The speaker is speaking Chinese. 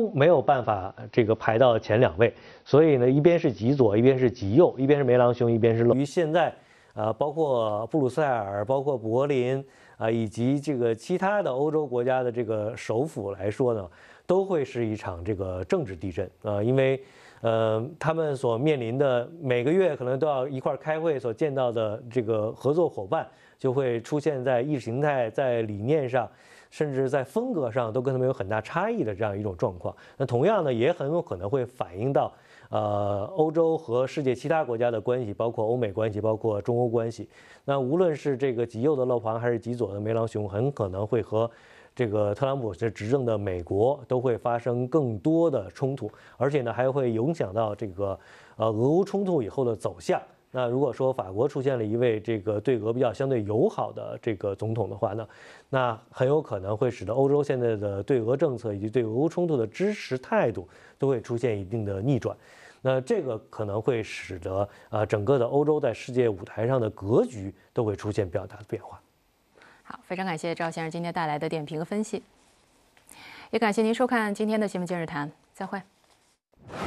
终没有办法这个排到前2位，所以呢，一边是极左，一边是极右，一边是梅朗雄，一边是勒。于现在包括布鲁塞尔，包括柏林以及这个其他的欧洲国家的这个首府来说呢，都会是一场这个政治地震因为他们所面临的每个月可能都要一块开会所见到的这个合作伙伴，就会出现在意识形态、在理念上，甚至在风格上都跟他们有很大差异的这样一种状况。那同样呢，也很有可能会反映到欧洲和世界其他国家的关系，包括欧美关系，包括中欧关系。那无论是这个极右的勒庞，还是极左的梅朗雄，很可能会和这个特朗普是执政的美国都会发生更多的冲突，而且呢还会影响到这个俄乌冲突以后的走向。那如果说法国出现了一位这个对俄比较相对友好的这个总统的话呢，那很有可能会使得欧洲现在的对俄政策以及对俄乌冲突的支持态度都会出现一定的逆转。那这个可能会使得整个的欧洲在世界舞台上的格局都会出现比较大的变化。 好，非常感谢赵先生今天带来的点评和分析，也感谢您收看今天的新闻今日谈，再会。